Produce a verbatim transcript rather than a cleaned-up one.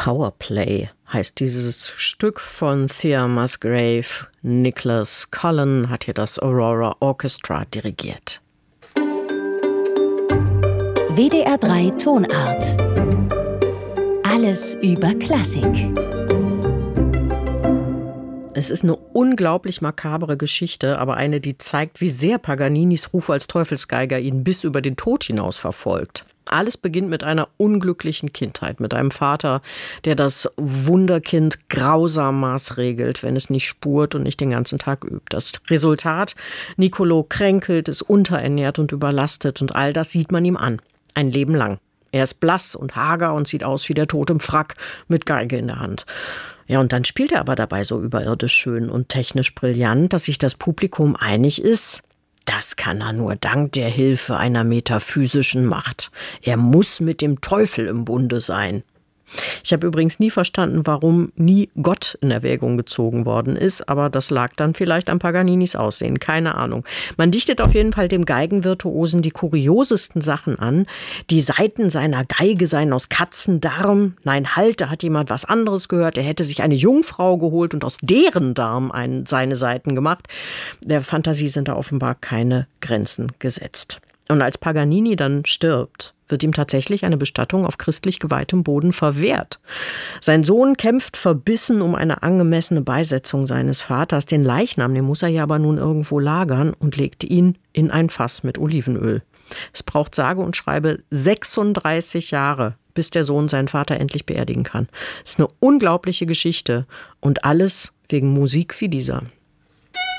Powerplay heißt dieses Stück von Thea Musgrave. Nicholas Cullen hat hier das Aurora Orchestra dirigiert. W D R drei Tonart. Alles über Klassik. Es ist eine unglaublich makabere Geschichte, aber eine, die zeigt, wie sehr Paganinis Ruf als Teufelsgeiger ihn bis über den Tod hinaus verfolgt. Alles beginnt mit einer unglücklichen Kindheit, mit einem Vater, der das Wunderkind grausam maßregelt, wenn es nicht spurt und nicht den ganzen Tag übt. Das Resultat: Niccolò kränkelt, ist unterernährt und überlastet, und all das sieht man ihm an, ein Leben lang. Er ist blass und hager und sieht aus wie der Tod im Frack mit Geige in der Hand. Ja, und dann spielt er aber dabei so überirdisch schön und technisch brillant, dass sich das Publikum einig ist: Das kann er nur dank der Hilfe einer metaphysischen Macht. Er muss mit dem Teufel im Bunde sein. Ich habe übrigens nie verstanden, warum nie Gott in Erwägung gezogen worden ist, aber das lag dann vielleicht an Paganinis Aussehen, keine Ahnung. Man dichtet auf jeden Fall dem Geigenvirtuosen die kuriosesten Sachen an. Die Saiten seiner Geige seien aus Katzendarm. Nein, halt, da hat jemand was anderes gehört. Er hätte sich eine Jungfrau geholt und aus deren Darm ein, seine Saiten gemacht. Der Fantasie sind da offenbar keine Grenzen gesetzt. Und als Paganini dann stirbt, wird ihm tatsächlich eine Bestattung auf christlich geweihtem Boden verwehrt. Sein Sohn kämpft verbissen um eine angemessene Beisetzung seines Vaters. Den Leichnam, den muss er ja aber nun irgendwo lagern, und legt ihn in ein Fass mit Olivenöl. Es braucht sage und schreibe sechsunddreißig Jahre, bis der Sohn seinen Vater endlich beerdigen kann. Es ist eine unglaubliche Geschichte, und alles wegen Musik wie dieser.